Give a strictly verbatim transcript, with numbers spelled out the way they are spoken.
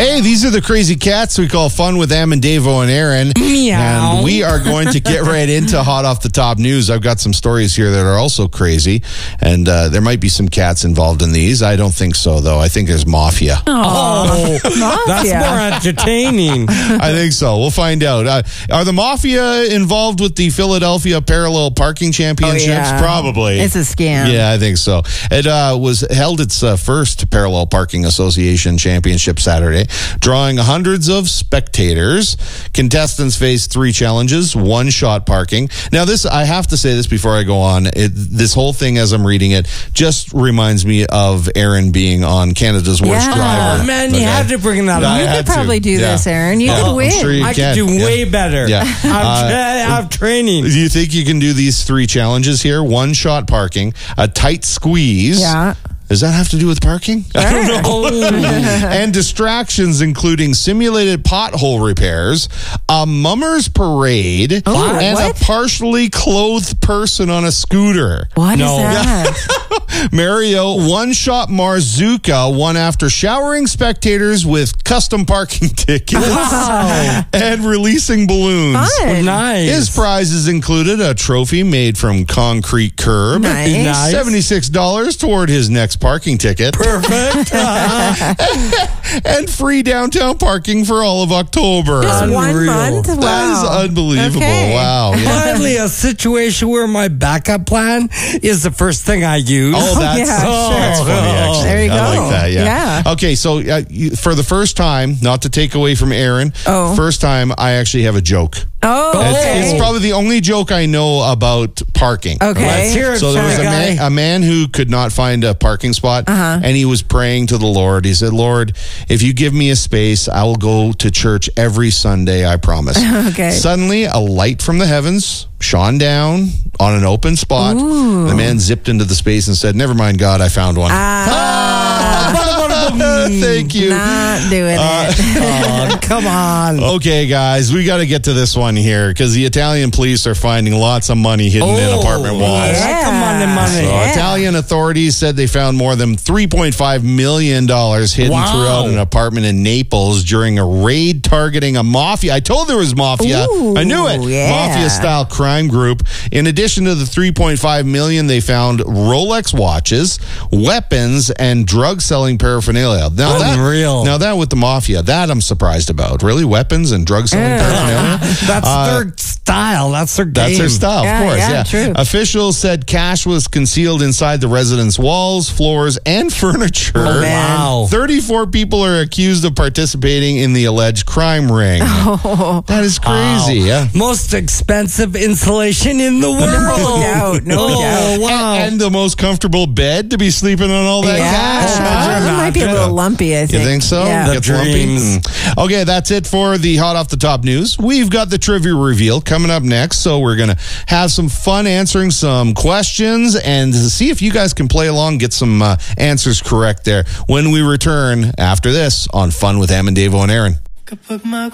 Hey, these are the crazy cats we call Fun with Em and Davo and Aaron. Meow. And we are going to get right into hot off the top news. I've got some stories here that are also crazy, and uh, there might be some cats involved in these. I don't think so, though. I think there's mafia. Oh, that's Mafia. more entertaining. I think so. We'll find out. Uh, are the mafia involved with the Philadelphia Parallel Parking Championships? Oh, yeah. Probably. It's a scam. Yeah, I think so. It uh, was held its uh, first Parallel Parking Association Championship Saturday, drawing hundreds of spectators. Contestants faced three challenges, one-shot parking. Now, this, I have to say this before I go on. It, this whole thing, as I'm reading it, just reminds me of Aaron being on Canada's Worst Yeah. Driver. Oh, man, you Okay. had to bring that I up. You had could to. probably do Yeah. this, Aaron. You Yeah, could I'm win. sure you I can. could do Yeah. way better. Yeah. I'm Uh, tra- I have training. Do you think you can do these three challenges here? One shot parking, a tight squeeze. Yeah. Does that have to do with parking? I don't know. And distractions, including simulated pothole repairs, a mummer's parade, Oh, and what? a partially clothed person on a scooter. What is No. that? Mario one-shot Marzuka won after showering spectators with custom parking tickets Wow. and releasing balloons. Fun. Nice. His prizes included a trophy made from concrete curb, Nice. Nice. seventy-six dollars toward his next parking ticket, Perfect. and free downtown parking for all of October. Just one Unreal. month? Wow. That is unbelievable. Okay. Wow. Yeah. Finally, a situation where my backup plan is the first thing I use. Oh, that's, yeah, sure. that's funny, actually. There you I go. like that, yeah. Yeah. Okay, so uh, you, for the first time, not to take away from Aaron, Oh. first time I actually have a joke. Oh, It's, okay. it's probably the only joke I know about parking. Okay. Let's hear it So there from was the a guy. man, a man who could not find a parking spot, Uh-huh. and he was praying to the Lord. He said, Lord, if you give me a space, I will go to church every Sunday, I promise. Okay. Suddenly, a light from the heavens shone down on an open spot. Ooh. The man zipped into the space and said, never mind, God, I found one. Ah, Thank you. not doing Uh, it. Oh, come on. Okay, guys, we got to get to this one here because the Italian police are finding lots of money hidden in apartment walls. Yeah. Come on, the money. So Yeah. Italian authorities said they found more than three point five million dollars hidden Wow. throughout an apartment in Naples during a raid targeting a mafia. I told there was mafia. Ooh, I knew it. yeah. Mafia-style crime group. In addition to the three point five million dollars, they found Rolex watches, weapons, and drug-selling paraphernalia. Now that, Unreal. now that with the mafia, that I'm surprised about. Really? Weapons and drug-selling Yeah. paraphernalia? That's Uh, their style. That's their game. That's their style, of Yeah, course. yeah, Yeah, true. Officials said cash was concealed inside the residence walls, floors, and furniture. Oh, man. Wow. thirty-four people are accused of participating in the alleged crime ring. Oh. That is crazy. Wow. Yeah. Most expensive insulation in the world. No doubt, no oh, doubt. wow. And, and the most comfortable bed to be sleeping on all that Yeah. cash. Imagine It might be a that. little lumpy, I think. You think so? Yeah. The Gets lumpy? dreams. Mm. Okay, that's it for the hot off the top news. We've got the trivia reveal coming up next, so we're going to have some fun answering some questions and see if you guys can play along, get some uh, answers correct there when we return after this on Fun with Em and Davo and Aaron.